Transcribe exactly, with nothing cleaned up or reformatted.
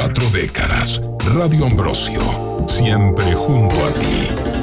Cuatro décadas. Radio Ambrosio. Siempre junto a ti.